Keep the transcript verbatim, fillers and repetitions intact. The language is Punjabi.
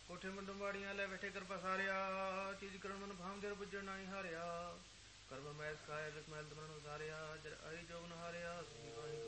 ਕੋਠੇ ਮੁੰਡੋਂ ਬਾੜੀਆਂ ਲੈ ਬੈਠੇ ਕਰ ਪਸਾਰਿਆ। ਚੀਜ਼ ਕਰਨ ਮਨ ਭਾਮ ਦੇਰ ਪੁੱਜਣ ਨਾਹੀ ਹਾਰਿਆ। ਕਰਮ ਮੈਸ ਖਾਇਆ ਜਿਸ ਮੈਲ ਤਮਰਨ ਉਸਾਰਿਆ। ਜਰ ਆਈ ਜੋਗ ਨ ਹਾਰਿਆ।